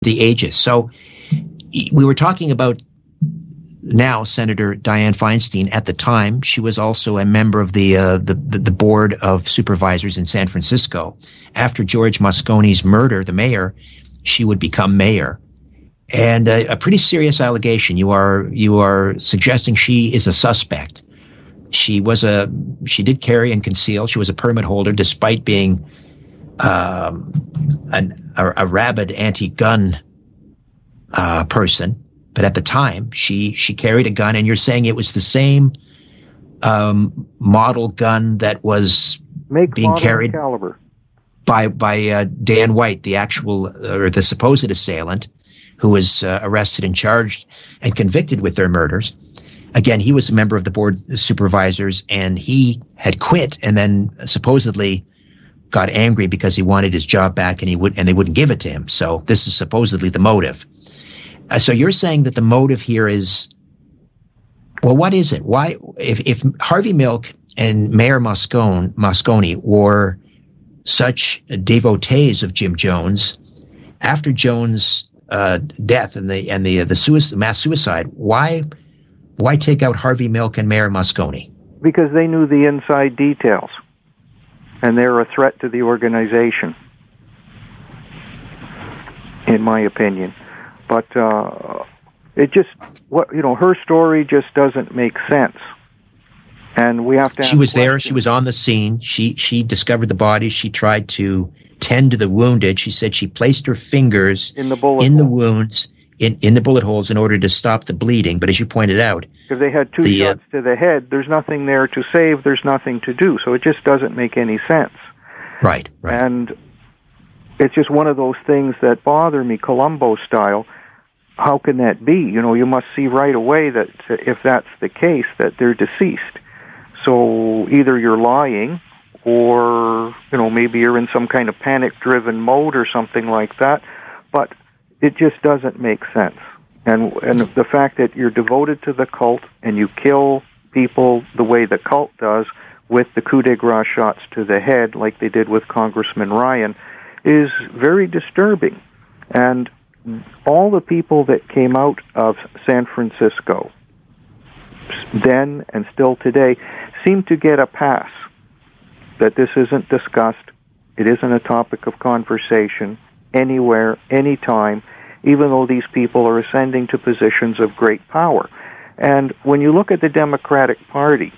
the ages. So we were talking about now Senator Dianne Feinstein. At the time, she was also a member of the Board of Supervisors in San Francisco. After George Mosconi's murder, the mayor, she would become mayor. And a pretty serious allegation. You are suggesting she is a suspect. She did carry and conceal. She was a permit holder, despite being a rabid anti-gun person. But at the time, she carried a gun, and you're saying it was the same model gun that was being carried caliber by Dan White, the actual or the supposed assailant, who was arrested and charged and convicted with their murders. Again, he was a member of the board of supervisors, and he had quit and then supposedly got angry because he wanted his job back, and they wouldn't give it to him. So this is supposedly the motive. So you're saying that the motive here is, well, what is it? Why, if Harvey Milk and Mayor Mosconi were such devotees of Jim Jones, after Jones' death and the mass suicide, why take out Harvey Milk and Mayor Mosconi? Because they knew the inside details, and they're a threat to the organization, in my opinion. But her story just doesn't make sense, and we have to. She was there. She was on the scene. She discovered the body. She tried to tend to the wounded. She said she placed her fingers in the wounds, in the bullet holes, in order to stop the bleeding. But as you pointed out, if they had two shots to the head, there's nothing there to save. There's nothing to do. So it just doesn't make any sense. Right. And it's just one of those things that bother me, Columbo style. How can that be? You must see right away that if that's the case, that they're deceased. So either you're lying, or maybe you're in some kind of panic-driven mode or something like that. But it just doesn't make sense. And the fact that you're devoted to the cult and you kill people the way the cult does, with the coup de grace shots to the head, like they did with Congressman Ryan, is very disturbing. And all the people that came out of San Francisco then and still today seem to get a pass, that this isn't discussed, it isn't a topic of conversation anywhere, anytime, even though these people are ascending to positions of great power. And when you look at the Democratic Party,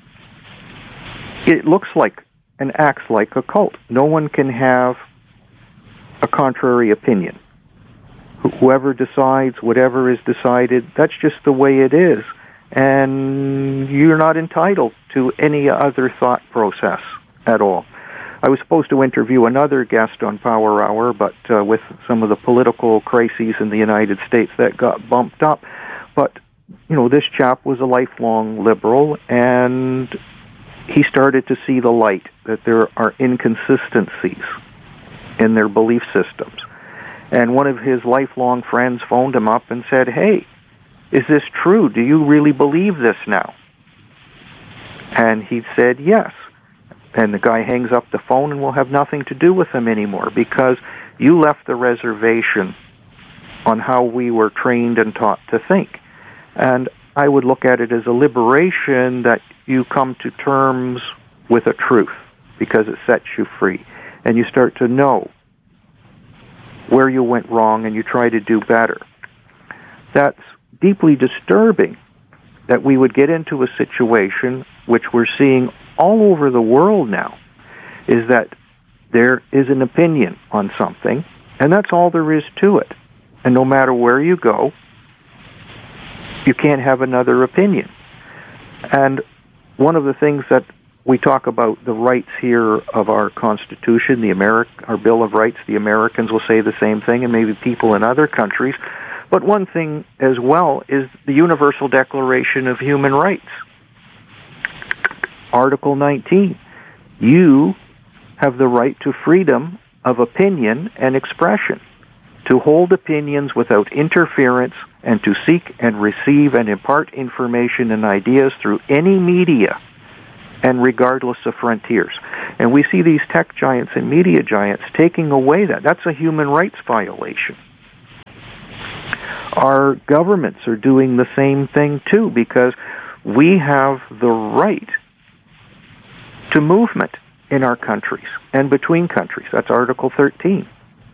it looks like and acts like a cult. No one can have a contrary opinion. Whoever decides, whatever is decided, that's just the way it is. And you're not entitled to any other thought process at all. I was supposed to interview another guest on Power Hour, but with some of the political crises in the United States, that got bumped up. But, this chap was a lifelong liberal, and he started to see the light, that there are inconsistencies in their belief systems. And one of his lifelong friends phoned him up and said, "Hey, is this true? Do you really believe this now?" And he said, "Yes." And the guy hangs up the phone and will have nothing to do with him anymore, because you left the reservation on how we were trained and taught to think. And I would look at it as a liberation, that you come to terms with a truth, because it sets you free. And you start to know where you went wrong, and you try to do better. That's deeply disturbing, that we would get into a situation, which we're seeing all over the world now, is that there is an opinion on something, and that's all there is to it. And no matter where you go, you can't have another opinion. And one of the things that we talk about, the rights here of our Constitution, our Bill of Rights, the Americans will say the same thing, and maybe people in other countries. But one thing as well is the Universal Declaration of Human Rights. Article 19. You have the right to freedom of opinion and expression, to hold opinions without interference, and to seek and receive and impart information and ideas through any media, and regardless of frontiers. And we see these tech giants and media giants taking away that. That's a human rights violation. our governments are doing the same thing too, because we have the right to movement in our countries and between countries. That's Article 13.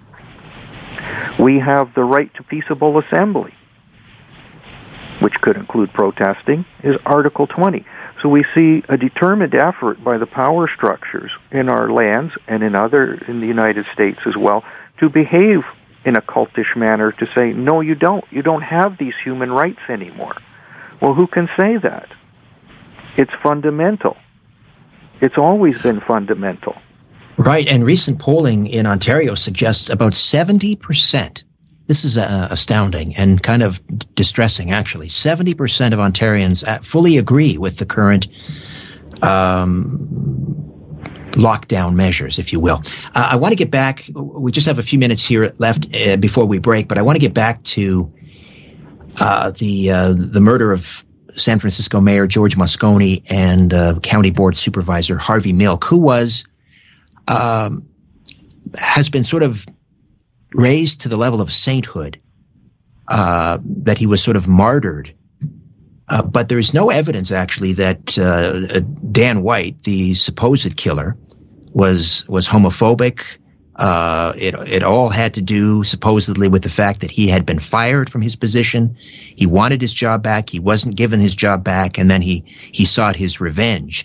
We have the right to peaceable assembly, which could include protesting, is Article 20. So we see a determined effort by the power structures in our lands and in the United States as well to behave in a cultish manner, to say, no, you don't. You don't have these human rights anymore. Well, who can say that? It's fundamental. It's always been fundamental. Right, and recent polling in Ontario suggests about 70%. This is astounding and kind of distressing, actually. 70% of Ontarians fully agree with the current lockdown measures, if you will. I want to get back. We just have a few minutes here left before we break, but I want to get back to the murder of San Francisco Mayor George Moscone and County Board Supervisor Harvey Milk, who has been sort of raised to the level of sainthood, that he was sort of martyred. But there is no evidence, actually, that Dan White, the supposed killer, was homophobic. It all had to do, supposedly, with the fact that he had been fired from his position. He wanted his job back. He wasn't given his job back, and then he sought his revenge.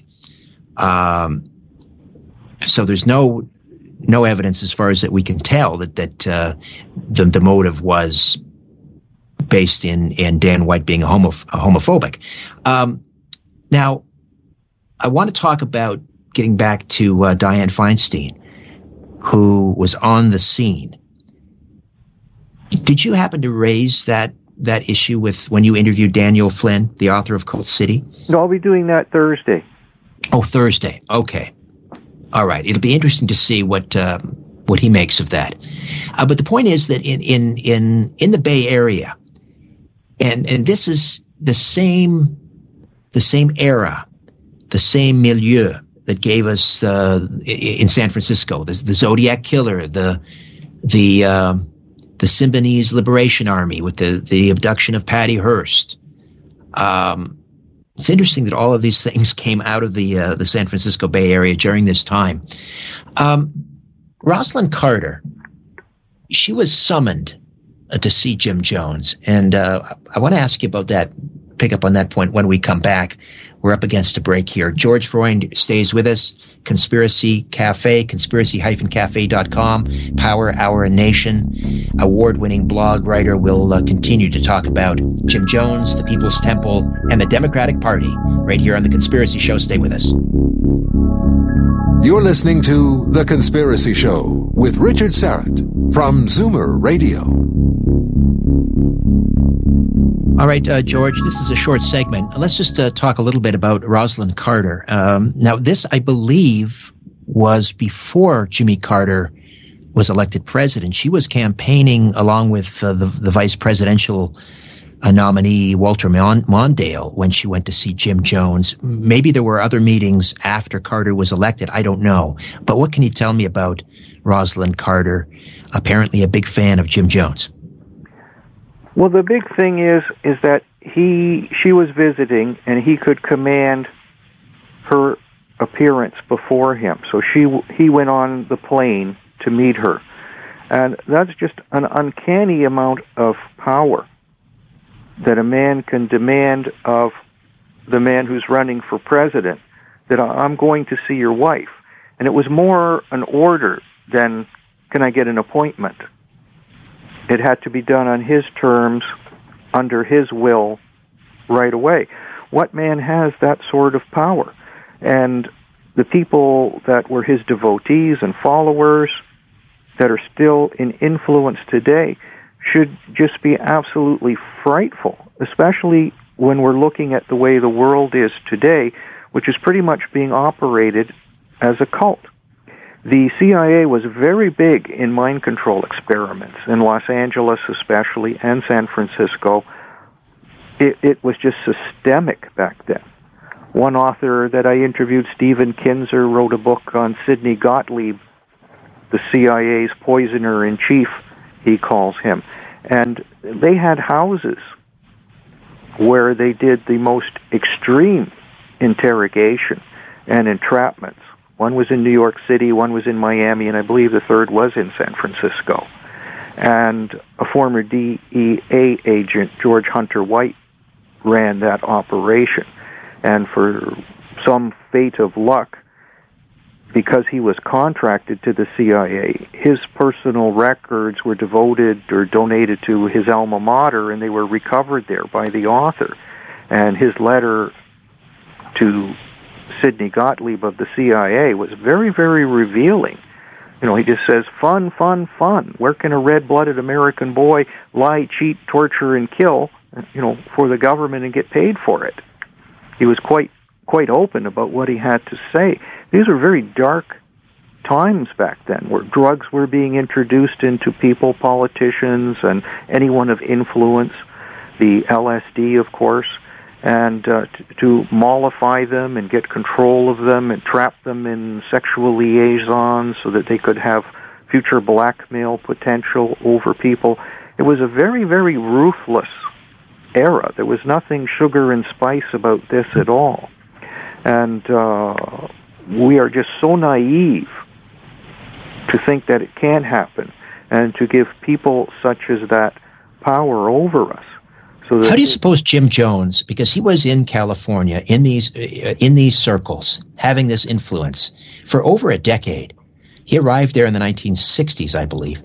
So there's no evidence, as far as that we can tell, that the motive was based in Dan White being homophobic. Now, I want to talk about getting back to Dianne Feinstein, who was on the scene. Did you happen to raise that issue when you interviewed Daniel Flynn, the author of Cult City? No, I'll be doing that Thursday. Oh, Thursday. Okay. All right. It'll be interesting to see what he makes of that. But the point is that in the Bay Area, and this is the same era, the same milieu that gave us in San Francisco the Zodiac Killer, the Symbionese Liberation Army with the abduction of Patty Hearst. It's interesting that all of these things came out of the San Francisco Bay Area during this time. Rosalynn Carter, she was summoned to see Jim Jones, and I want to ask you about that, pick up on that point when we come back. We're up against a break here. George Freund stays with us. Conspiracy Cafe, conspiracy-cafe.com, Power Hour Nation, award-winning blog writer, will continue to talk about Jim Jones, the People's Temple, and the Democratic Party right here on The Conspiracy Show. Stay with us. You're listening to The Conspiracy Show with Richard Syrett from Zoomer Radio. All right, George, this is a short segment. Let's just talk a little bit about Rosalynn Carter. Now, this, I believe, was before Jimmy Carter was elected president. She was campaigning along with the vice presidential nominee, Walter Mondale, when she went to see Jim Jones. Maybe there were other meetings after Carter was elected. I don't know. But what can you tell me about Rosalynn Carter, apparently a big fan of Jim Jones? Well, the big thing is that she was visiting, and he could command her appearance before him. So he went on the plane to meet her. And that's just an uncanny amount of power that a man can demand of the man who's running for president, that I'm going to see your wife. And it was more an order than, can I get an appointment? It had to be done on his terms, under his will, right away. What man has that sort of power? And the people that were his devotees and followers that are still in influence today should just be absolutely frightful, especially when we're looking at the way the world is today, which is pretty much being operated as a cult. The CIA was very big in mind control experiments, in Los Angeles especially, and San Francisco. It was just systemic back then. One author that I interviewed, Stephen Kinzer, wrote a book on Sidney Gottlieb, the CIA's poisoner-in-chief, he calls him. And they had houses where they did the most extreme interrogation and entrapments. One was in New York City, one was in Miami, and I believe the third was in San Francisco. And a former DEA agent, George Hunter White, ran that operation. And for some fate of luck, because he was contracted to the CIA, his personal records were devoted or donated to his alma mater, and they were recovered there by the author. And his letter to Sidney Gottlieb of the CIA was very, very revealing. You know, he just says, fun, fun, fun. Where can a red-blooded American boy lie, cheat, torture, and kill, for the government and get paid for it? He was quite open about what he had to say. These were very dark times back then, where drugs were being introduced into people, politicians, and anyone of influence, the LSD, of course, and to mollify them and get control of them and trap them in sexual liaisons so that they could have future blackmail potential over people. It was a very, very ruthless era. There was nothing sugar and spice about this at all. And we are just so naive to think that it can happen and to give people such as that power over us. So how do you suppose Jim Jones, because he was in California in these circles, having this influence for over a decade? He arrived there in the 1960s, I believe,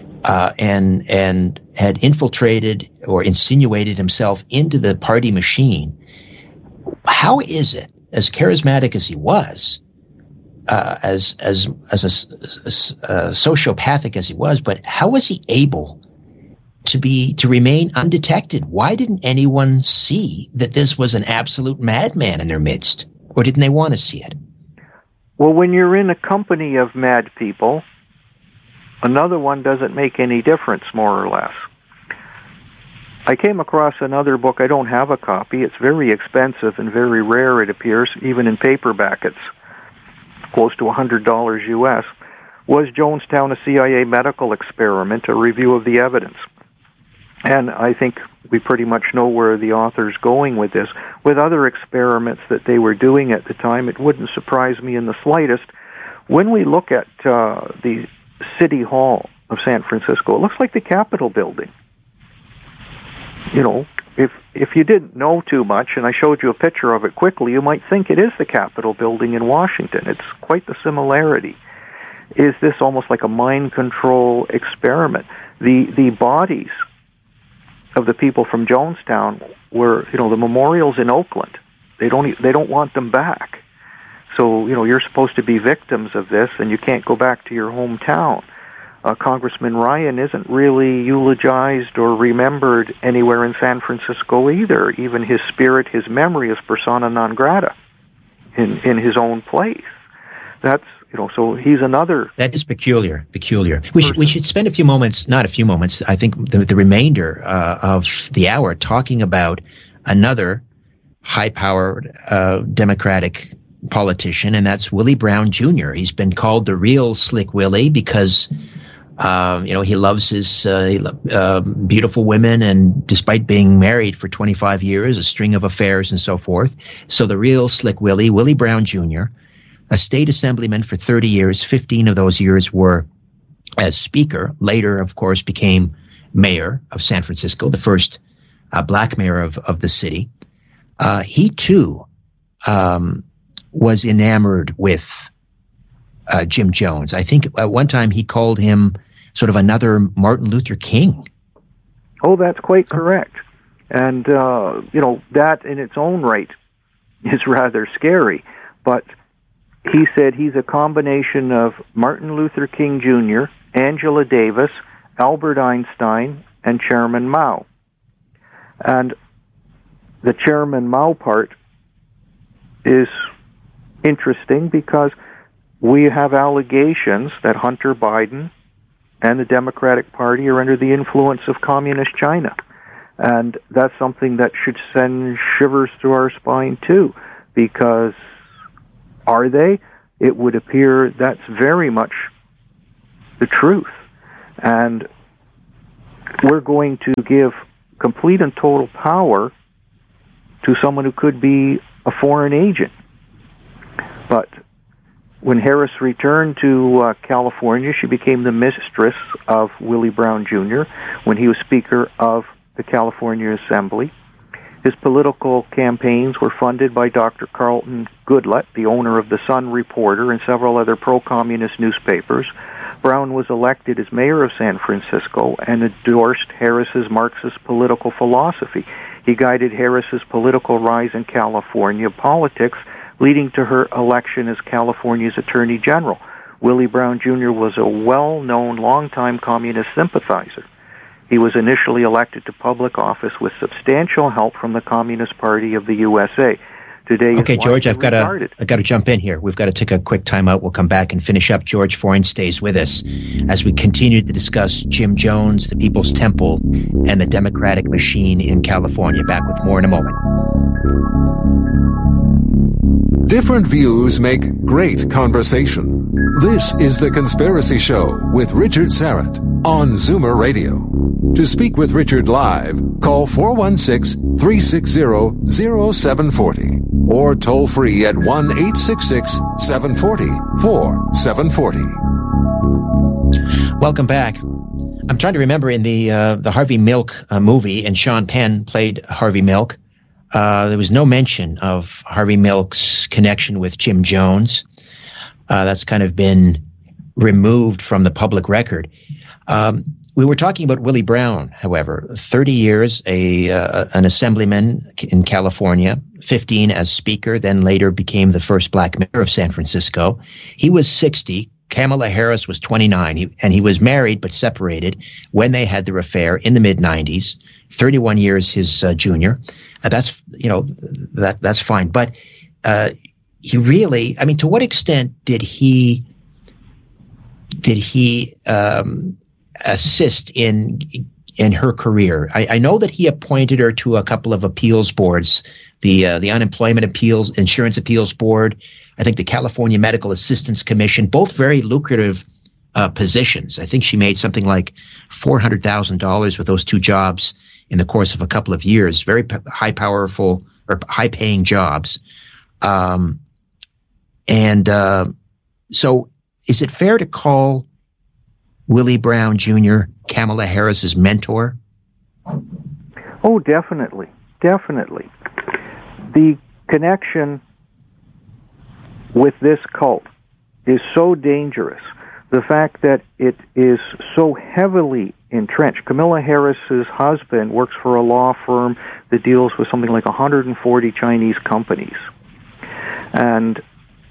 and had infiltrated or insinuated himself into the party machine. How is it, as charismatic as he was, as a sociopathic as he was, but how was he able to remain undetected? Why didn't anyone see that this was an absolute madman in their midst? Or didn't they want to see it? Well, when you're in a company of mad people, another one doesn't make any difference, more or less. I came across another book. I don't have a copy. It's very expensive and very rare, it appears, even in paperback. It's close to $100 US. Was Jonestown a CIA medical experiment, a review of the evidence? And I think we pretty much know where the author's going with this. With other experiments that they were doing at the time, it wouldn't surprise me in the slightest. When we look at the City Hall of San Francisco, it looks like the Capitol building. You know, if you didn't know too much, and I showed you a picture of it quickly, you might think it is the Capitol building in Washington. It's quite the similarity. Is this almost like a mind control experiment? The bodies of the people from Jonestown were, the memorials in Oakland. They don't want them back. So, you're supposed to be victims of this, and you can't go back to your hometown. Congressman Ryan isn't really eulogized or remembered anywhere in San Francisco either. Even his spirit, his memory is persona non grata in his own place. That's, so he's another. That is peculiar. We should spend a few moments, not a few moments, I think the remainder of the hour talking about another high-powered Democratic politician, and that's Willie Brown Jr. He's been called the real Slick Willie because, he loves his beautiful women, and despite being married for 25 years, a string of affairs and so forth. So the real Slick Willie, Willie Brown Jr., a state assemblyman for 30 years, 15 of those years were as speaker, later, of course, became mayor of San Francisco, the first black mayor of the city. He, too, was enamored with Jim Jones. I think at one time he called him sort of another Martin Luther King. Oh, that's quite correct. And, that in its own right is rather scary. But he said he's a combination of Martin Luther King Jr., Angela Davis, Albert Einstein, and Chairman Mao. And the Chairman Mao part is interesting because we have allegations that Hunter Biden and the Democratic Party are under the influence of Communist China. And that's something that should send shivers through our spine, too, because are they? It would appear that's very much the truth. And we're going to give complete and total power to someone who could be a foreign agent. But when Harris returned to California, she became the mistress of Willie Brown Jr. when he was Speaker of the California Assembly. His political campaigns were funded by Dr. Carlton Goodlett, the owner of the Sun Reporter and several other pro-communist newspapers. Brown was elected as mayor of San Francisco and endorsed Harris's Marxist political philosophy. He guided Harris's political rise in California politics, leading to her election as California's Attorney General. Willie Brown Jr. was a well-known, long-time communist sympathizer. He was initially elected to public office with substantial help from the Communist Party of the USA. Today, okay, George, I've got to jump in here. We've got to take a quick time out. We'll come back and finish up. George Freund stays with us as we continue to discuss Jim Jones, the People's Temple, and the Democratic machine in California. Back with more in a moment. Different views make great conversation. This is The Conspiracy Show with Richard Syrett on Zoomer Radio. To speak with Richard live, call 416-360-0740 or toll free at 1-866-740-4740. Welcome back. I'm trying to remember in the Harvey Milk movie, and Sean Penn played Harvey Milk. There was no mention of Harvey Milk's connection with Jim Jones. That's kind of been removed from the public record. We were talking about Willie Brown, however, 30 years, an assemblyman in California, 15 as speaker, then later became the first black mayor of San Francisco. He was 60. Kamala Harris was 29, and he was married but separated when they had their affair in the mid-90s, 31 years his junior. That's fine. But he really, I mean, to what extent did he assist in her career? I know that he appointed her to a couple of appeals boards, the Unemployment Appeals, Insurance Appeals Board, I think the California Medical Assistance Commission, both very lucrative positions. I think she made something like $400,000 with those two jobs in the course of a couple of years. Very high-paying jobs. So is it fair to call Willie Brown Jr. Kamala Harris's mentor? Oh, definitely. Definitely. The connection with this cult is so dangerous. The fact that it is so heavily entrenched. Kamala Harris's husband works for a law firm that deals with something like 140 Chinese companies. And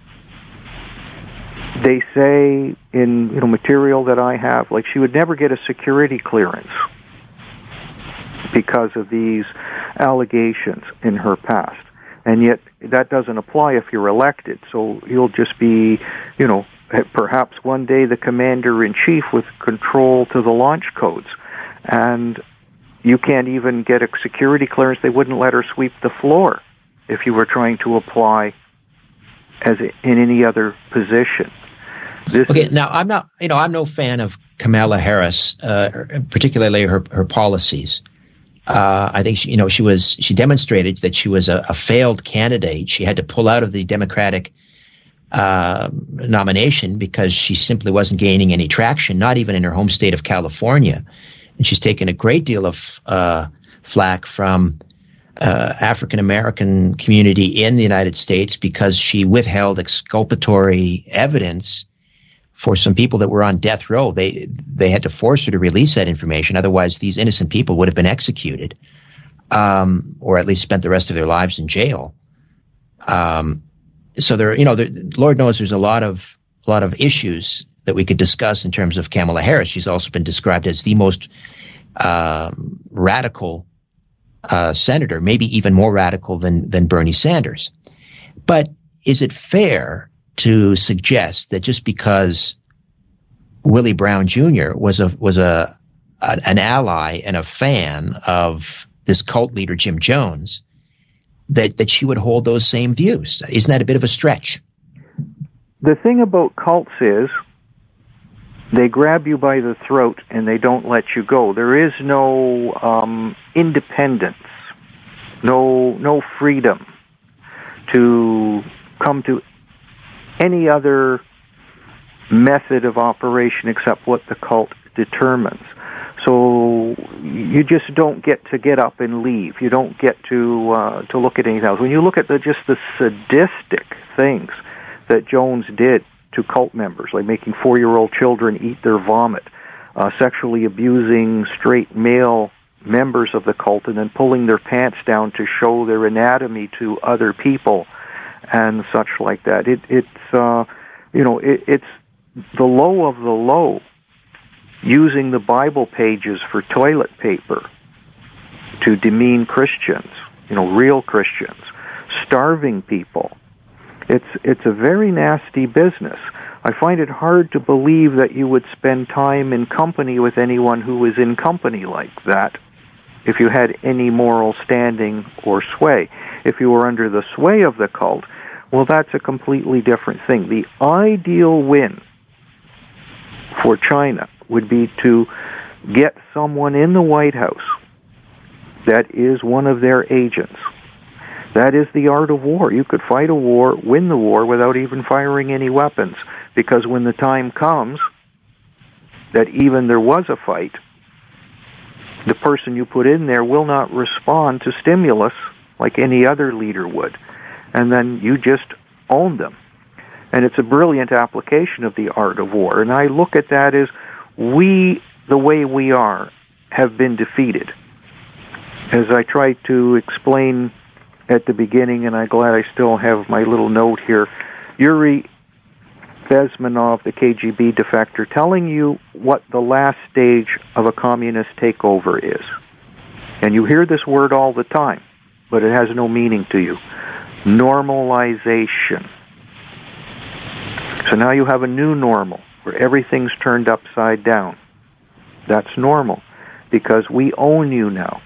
they say in material that I have, like, she would never get a security clearance because of these allegations in her past. And yet that doesn't apply if you're elected. So you'll just be, perhaps one day the commander-in-chief with control to the launch codes. And you can't even get a security clearance. They wouldn't let her sweep the floor if you were trying to apply as in any other position. Now I'm no fan of Kamala Harris, particularly her policies. I think she demonstrated that she was a failed candidate. She had to pull out of the Democratic nomination because she simply wasn't gaining any traction, not even in her home state of California. And she's taken a great deal of flack from African American community in the United States because she withheld exculpatory evidence for some people that were on death row. They had to force her to release that information. Otherwise, these innocent people would have been executed, or at least spent the rest of their lives in jail. So Lord knows there's a lot of issues that we could discuss in terms of Kamala Harris. She's also been described as the most radical senator, maybe even more radical than Bernie Sanders. But is it fair to suggest that just because Willie Brown Jr. was an ally and a fan of this cult leader Jim Jones, that she would hold those same views? Isn't that a bit of a stretch? The thing about cults is They grab you by the throat and they don't let you go. There is no independence, no freedom to come to any other method of operation except what the cult determines. So you just don't get to get up and leave. You don't get to look at anything else. When you look at just the sadistic things that Jones did to cult members, like making 4-year-old children eat their vomit, sexually abusing straight male members of the cult, and then pulling their pants down to show their anatomy to other people, and such like that. It's the low of the low, using the Bible pages for toilet paper to demean Christians, real Christians, starving people. It's a very nasty business. I find it hard to believe that you would spend time in company with anyone who was in company like that if you had any moral standing or sway. If you were under the sway of the cult, well, that's a completely different thing. The ideal win for China would be to get someone in the White House that is one of their agents. That is the art of war. You could fight a war, win the war, without even firing any weapons, because when the time comes that even there was a fight, the person you put in there will not respond to stimulus like any other leader would, and then you just own them. And it's a brilliant application of the art of war. And I look at that as we, the way we are, have been defeated. As I tried to explain at the beginning, and I'm glad I still have my little note here, Yuri Bezmenov, the KGB defector, telling you what the last stage of a communist takeover is. And you hear this word all the time, but it has no meaning to you. Normalization. So now you have a new normal, where everything's turned upside down. That's normal, because we own you now.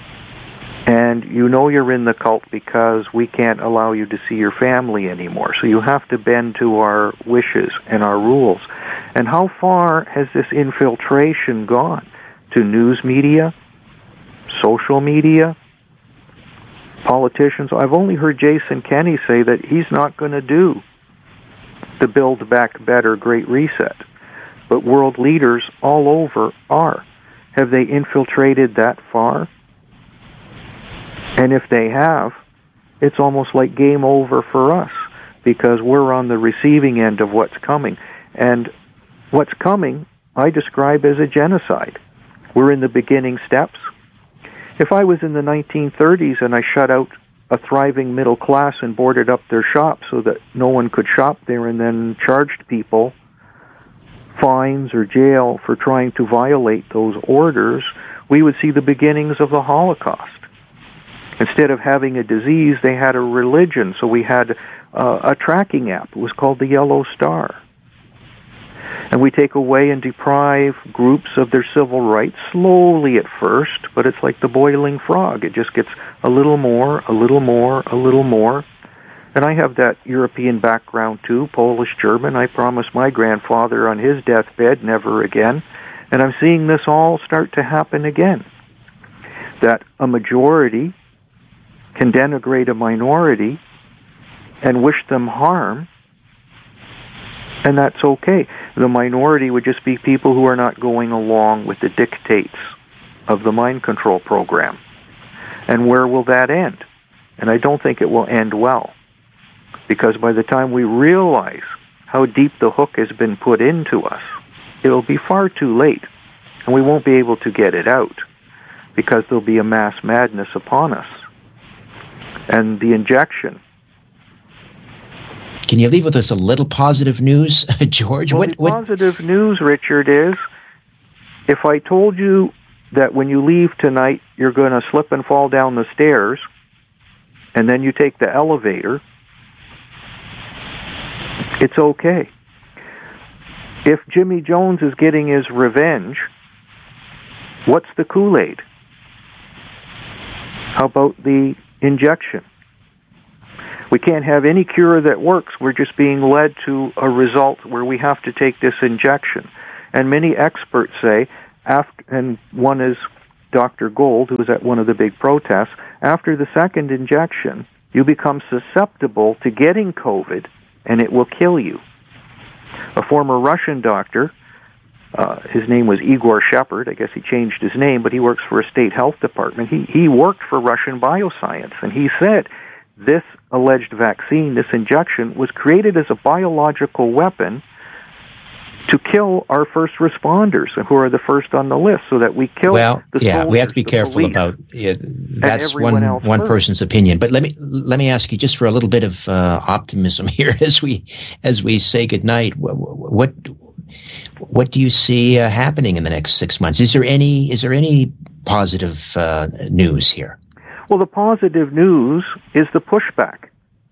And you're in the cult because we can't allow you to see your family anymore. So you have to bend to our wishes and our rules. And how far has this infiltration gone? To news media, social media, politicians? I've only heard Jason Kenney say that he's not going to do the Build Back Better Great Reset. But world leaders all over are. Have they infiltrated that far? And if they have, it's almost like game over for us, because we're on the receiving end of what's coming. And what's coming, I describe as a genocide. We're in the beginning steps. If I was in the 1930s and I shut out a thriving middle class and boarded up their shops so that no one could shop there, and then charged people fines or jail for trying to violate those orders, we would see the beginnings of the Holocaust. Instead of having a disease, they had a religion. So we had a tracking app. It was called the Yellow Star. And we take away and deprive groups of their civil rights, slowly at first, but it's like the boiling frog. It just gets a little more, a little more, a little more. And I have that European background too, Polish, German. I promised my grandfather on his deathbed, never again. And I'm seeing this all start to happen again. That a majority can denigrate a minority and wish them harm, and that's okay. The minority would just be people who are not going along with the dictates of the mind control program. And where will that end? And I don't think it will end well, because by the time we realize how deep the hook has been put into us, it'll be far too late, and we won't be able to get it out, because there'll be a mass madness upon us. And the injection. Can you leave with us a little positive news, George? Well, positive news, Richard, is if I told you that when you leave tonight, you're going to slip and fall down the stairs, and then you take the elevator, it's okay. If Jimmy Jones is getting his revenge, what's the Kool-Aid? How about the injection? We can't have any cure that works. We're just being led to a result where we have to take this injection. And many experts say, and one is Dr. Gold, who was at one of the big protests, after the second injection, you become susceptible to getting COVID, and it will kill you. A former Russian doctor, his name was Igor Shepard, I guess he changed his name, but he works for a state health department. He worked for Russian Bioscience, and he said this alleged vaccine, this injection, was created as a biological weapon to kill our first responders, who are the first on the list, so that we kill the soldiers, we have to be careful about that's one person's opinion. But let me ask you, just for a little bit of optimism here, as we say goodnight. What do you see happening in the next 6 months? Is there any positive news here? Well, the positive news is the pushback,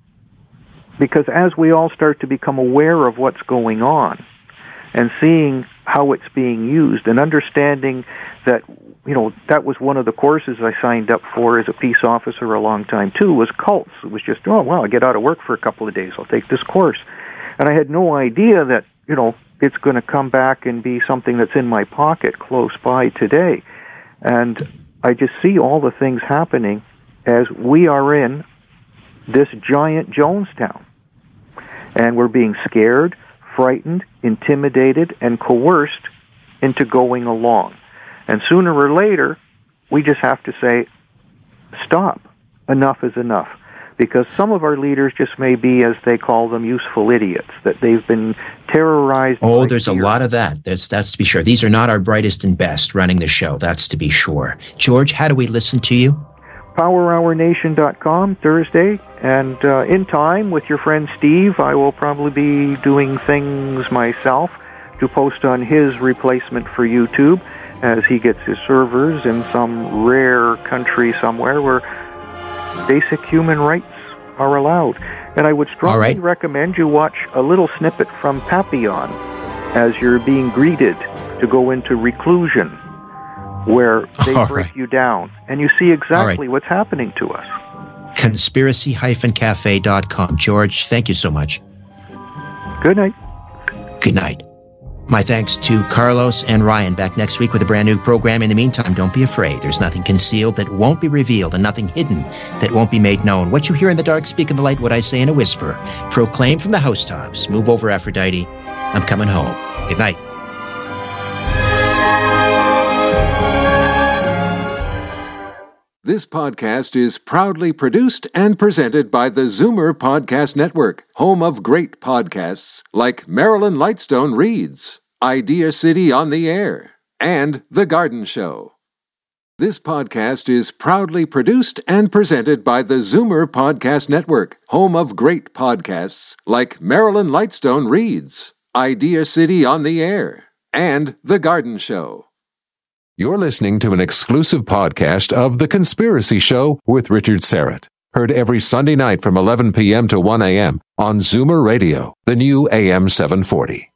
because as we all start to become aware of what's going on, and seeing how it's being used, and understanding that, that was one of the courses I signed up for as a peace officer a long time too, was cults. It was just, I get out of work for a couple of days, I'll take this course. And I had no idea that, it's going to come back and be something that's in my pocket close by today. And I just see all the things happening as we are in this giant Jonestown. And we're being scared, frightened, intimidated, and coerced into going along. And sooner or later, we just have to say, stop. Enough is enough. Because some of our leaders just may be, as they call them, useful idiots, that they've been terrorized. Oh, there's a lot of that. That's to be sure. These are not our brightest and best running the show. That's to be sure. George, how do we listen to you? PowerHourNation.com, Thursday. And in time, with your friend Steve, I will probably be doing things myself to post on his replacement for YouTube as he gets his servers in some rare country somewhere where basic human rights are allowed. And I would strongly recommend you watch a little snippet from Papillon as you're being greeted to go into reclusion, where they break you down, and you see exactly what's happening to us. Conspiracy-cafe.com. George, thank you so much. Good night. Good night. My thanks to Carlos and Ryan. Back next week with a brand new program. In the meantime, don't be afraid. There's nothing concealed that won't be revealed, and nothing hidden that won't be made known. What you hear in the dark, speak in the light. What I say in a whisper, proclaim from the housetops. Move over, Aphrodite. I'm coming home. Good night. This podcast is proudly produced and presented by the Zoomer Podcast Network, home of great podcasts like Marilyn Lightstone Reads, Idea City on the Air, and The Garden Show. This podcast is proudly produced and presented by the Zoomer Podcast Network, home of great podcasts like Marilyn Lightstone Reads, Idea City on the Air, and The Garden Show. You're listening to an exclusive podcast of The Conspiracy Show with Richard Syrett. Heard every Sunday night from 11 p.m. to 1 a.m. on Zoomer Radio, the new AM 740.